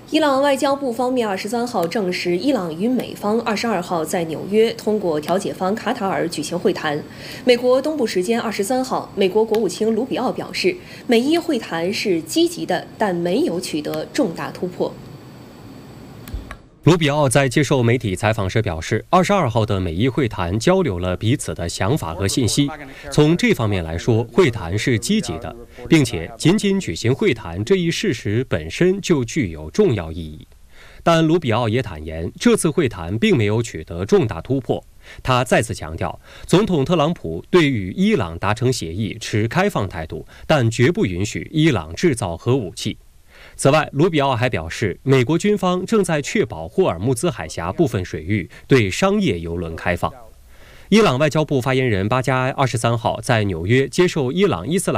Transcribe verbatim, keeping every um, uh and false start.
伊朗外交部方面二十三号证实，伊朗与美方二十二号在纽约通过调解方卡塔尔举行会谈。美国东部时间二十三号，美国国务卿卢比奥表示，美伊会谈是积极的，但没有取得重大突破。 卢比奥在接受媒体采访时表示，二十二号的美伊会谈交流了彼此的想法和信息。从这方面来说，会谈是积极的，并且仅仅举行会谈这一事实本身就具有重要意义。但卢比奥也坦言，这次会谈并没有取得重大突破。他再次强调，总统特朗普对与伊朗达成协议持开放态度，但绝不允许伊朗制造核武器。此外，卢比奥还表示，美国军方正在确保霍尔木兹海峡部分水域对商业邮轮开放。伊朗外交部发言人巴加埃二十三号在纽约接受伊朗伊斯兰